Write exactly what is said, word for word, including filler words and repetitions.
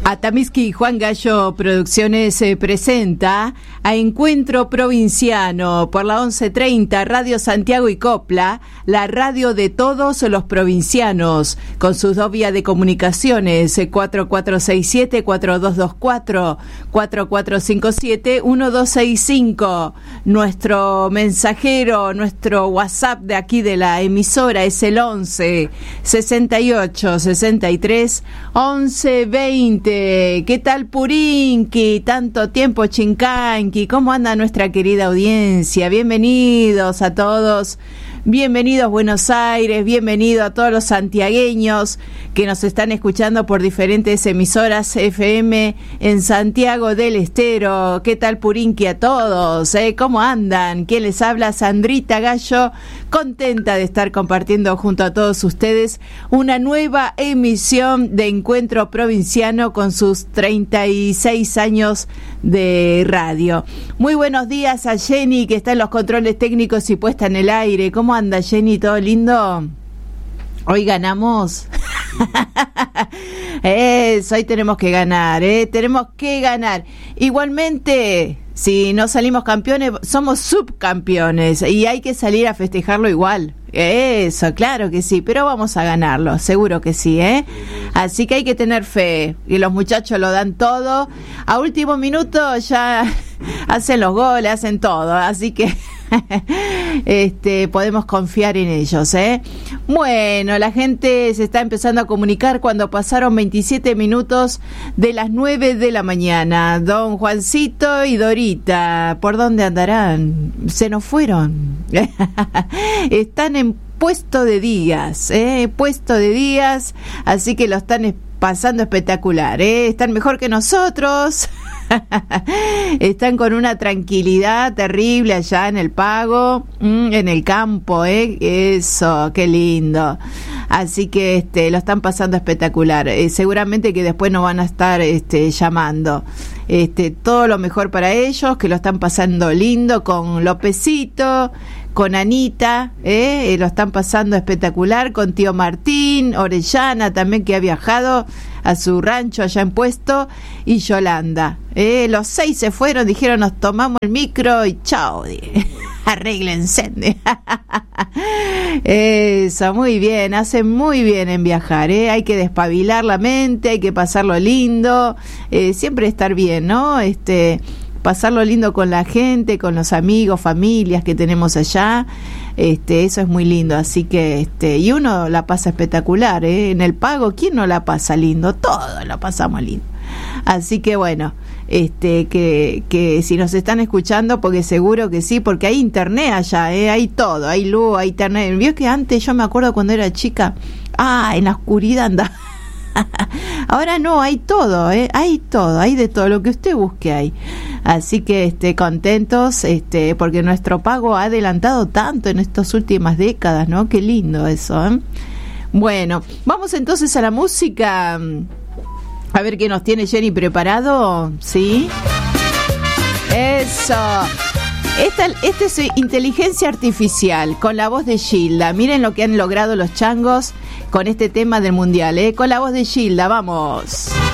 Atamisqui Juan Gallo Producciones eh, presenta a Encuentro Provinciano por la once treinta Radio Santiago y Copla, la radio de todos los provincianos, con sus dos vías de comunicaciones, eh, cuatro cuatro seis siete, cuatro dos dos cuatro, cuatro cuatro cinco siete, uno dos seis cinco. Nuestro mensajero, nuestro WhatsApp de aquí de la emisora es el once sesenta y ocho sesenta y tres once veinte. ¿Qué tal, Purinqui? Tanto tiempo, Chincanqui. ¿Cómo anda nuestra querida audiencia? Bienvenidos a todos. Bienvenidos Buenos Aires, bienvenido a todos los santiagueños que nos están escuchando por diferentes emisoras F M en Santiago del Estero. ¿Qué tal, Purinqui, a todos? ¿Eh? ¿Cómo andan? ¿Quién les habla? Sandrita Gallo, contenta de estar compartiendo junto a todos ustedes una nueva emisión de Encuentro Provinciano con sus treinta y seis años de radio. Muy buenos días a Jenny, que está en los controles técnicos y puesta en el aire. ¿Cómo anda, Jenny? ¿Todo lindo? Hoy ganamos. Eso, hoy tenemos que ganar, ¿eh? Tenemos que ganar. Igualmente, si no salimos campeones, somos subcampeones y hay que salir a festejarlo igual. Eso, claro que sí, pero vamos a ganarlo, seguro que sí, ¿eh? Así que hay que tener fe, y los muchachos lo dan todo. A último minuto ya hacen los goles, hacen todo, así que este podemos confiar en ellos, ¿eh? Bueno, la gente se está empezando a comunicar cuando pasaron veintisiete minutos de las nueve de la mañana. Don Juancito y Dorita, ¿por dónde andarán? Se nos fueron. Están en puesto de días, ¿eh? Puesto de días, así que lo están pasando espectacular, ¿eh? Están mejor que nosotros. Están con una tranquilidad terrible allá en el Pago, mmm, en el campo, ¿eh? Eso, qué lindo. Así que este lo están pasando espectacular. Eh, seguramente que después nos van a estar este, llamando. Este, todo lo mejor para ellos, que lo están pasando lindo con Lópezito, con Anita, ¿eh? Lo están pasando espectacular, con tío Martín, Orellana también, que ha viajado a su rancho allá en Puesto, y Yolanda. ¿eh? Los seis se fueron, dijeron, nos tomamos el micro y chao, arréglense. Eso, muy bien, hacen muy bien en viajar, ¿eh? Hay que despabilar la mente, hay que pasarlo lindo, eh, siempre estar bien, ¿no? Este... pasarlo lindo con la gente, con los amigos, familias que tenemos allá, este, eso es muy lindo, así que, este, y uno la pasa espectacular, ¿eh? En el Pago, ¿quién no la pasa lindo? Todos la pasamos lindo. Así que bueno, este, que, que si nos están escuchando, porque seguro que sí, porque hay internet allá, ¿eh? Hay todo, hay luz, hay internet. Vio que antes, yo me acuerdo cuando era chica, ah, en la oscuridad andaba. Ahora no, hay todo, ¿eh? Hay todo, hay de todo, lo que usted busque hay. Así que este, contentos, este, porque nuestro Pago ha adelantado tanto en estas últimas décadas, ¿no? Qué lindo eso, ¿eh? Bueno, vamos entonces a la música. A ver qué nos tiene Jenny preparado, ¿sí? Eso. Esta, esta es inteligencia artificial con la voz de Gilda. Miren lo que han logrado los changos con este tema del mundial, ¿eh? Con la voz de Gilda, vamos.